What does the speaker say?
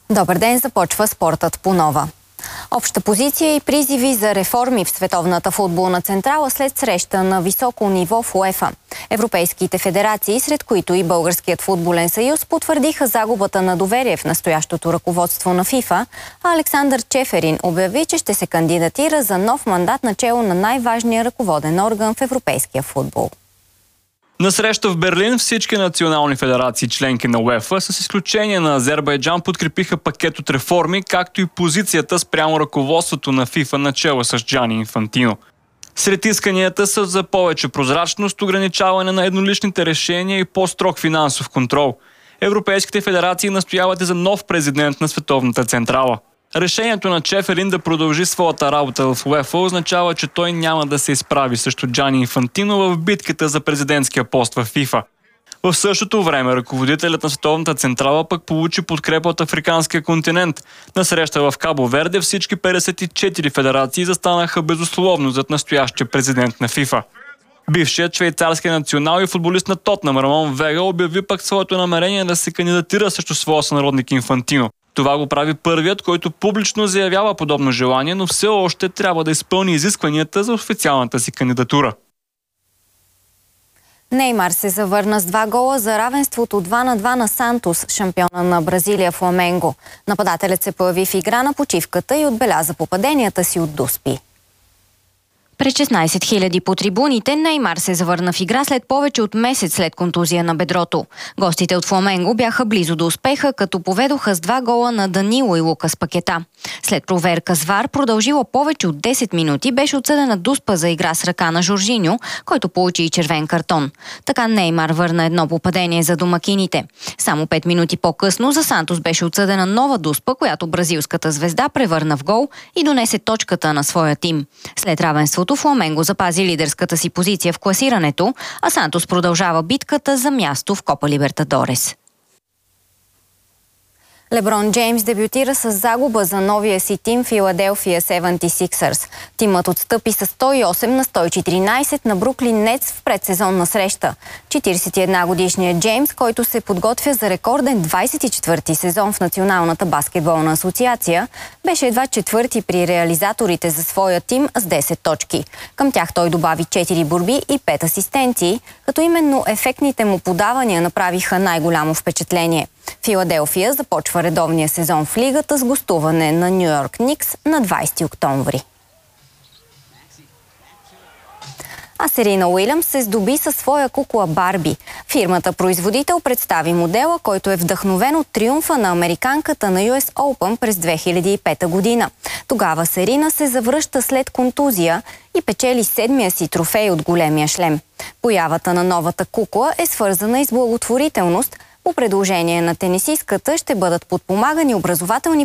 Добър ден, започва спортът по нова. Обща позиция и призиви за реформи в Световната футболна централа след среща на високо ниво в УЕФА. Европейските федерации, сред които и Българският футболен съюз, потвърдиха загубата на доверие в настоящото ръководство на ФИФА, а Александър Чеферин обяви, че ще се кандидатира за нов мандат начело на най-важния ръководен орган в европейския футбол. На среща в Берлин всички национални федерации, членки на УЕФА, с изключение на Азербайджан, подкрепиха пакет от реформи, както и позицията спрямо ръководството на ФИФА начело с Джани Инфантино. Сред исканията са за повече прозрачност, ограничаване на едноличните решения и по-строг финансов контрол. Европейските федерации настояват и за нов президент на Световната централа. Решението на Чеферин да продължи своята работа в УЕФА означава, че той няма да се изправи срещу Джани Инфантино в битката за президентския пост в ФИФА. В същото време ръководителят на Световната централа пък получи подкрепа от африканския континент. На среща в Кабо Верде всички 54 федерации застанаха безусловно зад настоящия президент на ФИФА. Бившият швейцарски национал и футболист на Тотнъм Рамон Вега обяви пък своето намерение да се кандидатира срещу своя сънародник Инфантино. Това го прави първият, който публично заявява подобно желание, но все още трябва да изпълни изискванията за официалната си кандидатура. Неймар се завърна с 2 гола за равенството 2-2 на Сантос, шампиона на Бразилия Фламенго. Нападателят се появи в игра на почивката и отбеляза попаденията си от дуспи. Пред 16 000 по трибуните Неймар се завърна в игра след повече от месец след контузия на бедрото. Гостите от Фламенго бяха близо до успеха, като поведоха с 2 гола на Данило и Лукас Пакета. След проверка с ВАР, продължила повече от 10 минути, беше отсъдена дуспа за игра с ръка на Жоржиньо, който получи и червен картон. Така Неймар върна едно попадение за домакините. Само 5 минути по-късно за Сантос беше отсъдена нова дуспа, която бразилската звезда превърна в гол и донесе точката на своя тим. След равенството Фламенго запази лидерската си позиция в класирането, а Сантос продължава битката за място в Копа Либертадорес. Леброн Джеймс дебютира с загуба за новия си тим Филаделфия 76ers. Тимът отстъпи с 108 на 114 на Бруклин Нетс в предсезонна среща. 41-годишният Джеймс, който се подготвя за рекорден 24-ти сезон в Националната баскетболна асоциация, беше едва 4-ти при реализаторите за своя тим с 10 точки. Към тях той добави 4 борби и 5 асистенции, като именно ефектните му подавания направиха най-голямо впечатление. Филаделфия започва редовния сезон в лигата с гостуване на Ню Йорк Никс на 20 октомври. А Серина Уилямс се здоби със своя кукла Барби. Фирмата-производител представи модела, който е вдъхновен от триумфа на американката на US Open през 2005 година. Тогава Серина се завръща след контузия и печели 7-я си трофей от големия шлем. Появата на новата кукла е свързана и с благотворителност. По предложение на тенисистката ще бъдат подпомагани образователни